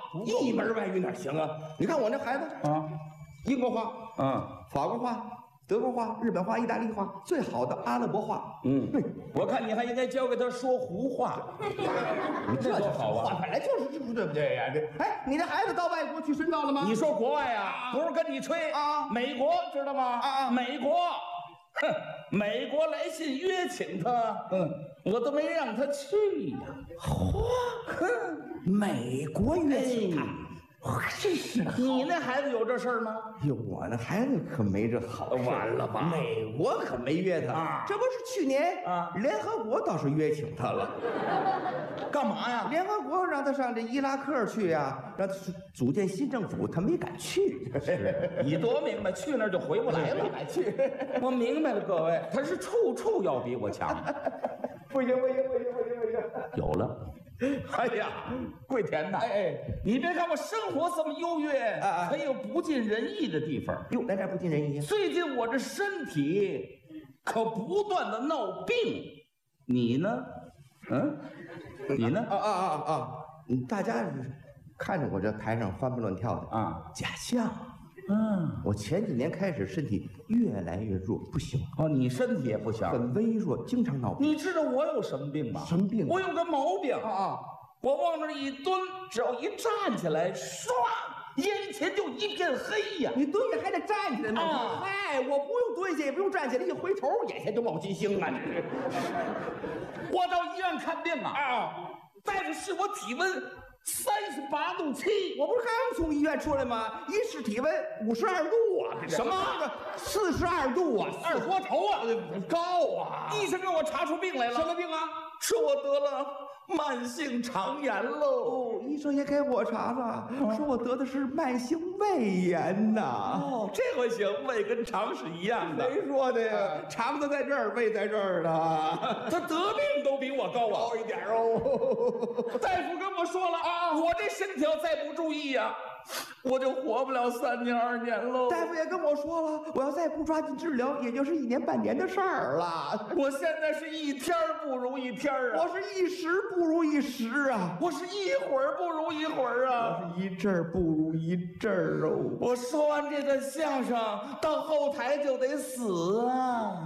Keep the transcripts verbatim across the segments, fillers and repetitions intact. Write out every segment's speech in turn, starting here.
一门外语哪行啊？你看我那孩子啊， 英国话， 嗯， 法国话。德国话、日本话、意大利话，最好的阿拉伯话。 嗯，我看你还应该教给他说胡话，这多好啊！ 话本来就是这不对不对呀？这哎，你的孩子到外国去深造了吗？ 你说国外啊，不是跟你吹啊？ 美国知道吗？ 啊， 美国，哼，美国来信约请他，嗯，我都没让他去呀。 嚯，哼，美国约请他。真是的， 你那孩子有这事儿吗？ 哟，我那孩子可没这好事。 完了吧？ 美国可没约他啊， 这不是去年啊， 联合国倒是约请他了。 干嘛呀？ 联合国让他上这伊拉克去呀，让他组建新政府，他没敢去。 你多明白，去那儿就回不来了。 没敢去。 我明白了，各位，他是处处要比我强。 不行不行不行不行不行！ 有了。哎呀，桂田呐， 哎哎， 你别看我生活这么优越，啊，还有不尽人意的地方。 哟，咱这不尽人意。 最近我这身体可不断的闹病，你呢？嗯，你呢？ 啊啊啊啊！大家看着我这台上欢蹦乱跳的啊， 假象。 嗯， 我前几年开始身体越来越弱，不行。 哦，你身体也不行， 很微弱，经常闹病。 你知道我有什么病吗？ 什么病？ 我有个毛病啊啊！ 我往那一蹲，只要一站起来，唰，眼前就一片黑呀！ 你蹲下还得站起来呢。 啊！ 嗨，我不用蹲下，也不用站起来，一回头眼前就冒金星啊！这是。 我到医院看病啊！啊！大夫试我体温。三十八度七， 我不是刚从医院出来吗？一试体温五十二度啊！ 什么？ 四十二度啊！ 二锅头啊！ 高啊！ 医生给我查出病来了。 什么病啊？ 说我得了慢性肠炎喽。 哦，医生也给我查了，说我得的是慢性胃炎呐。 哦，这回行，胃跟肠是一样的。 谁说的呀？肠子在这儿，胃在这儿呢。 他得病都比我高啊， 高一点哦。 大夫跟我说了啊，我这身体要再不注意呀、啊，我就活不了三年二年喽。 大夫也跟我说了，我要再不抓紧治疗，也就是一年半年的事儿了。 我现在是一天不如一天啊， 我是一时不如一时啊， 我是一会儿不如一会儿啊， 我是一阵儿不如一阵儿哦。 我说完这个相声，到后台就得死啊。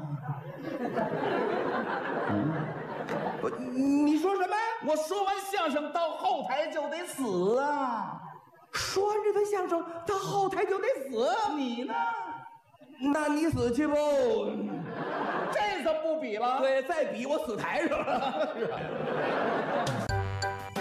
嗯，我你说什么？ 我说完相声到后台就得死啊！ 说完这段相声到后台就得死， 你呢？ 那你死去不？ 这怎么不比了？ 对，再比我死台上了。